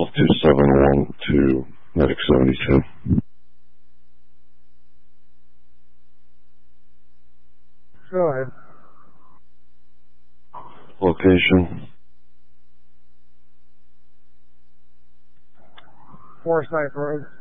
2712 to Medic 72. Go ahead. Location? Forsyth Road.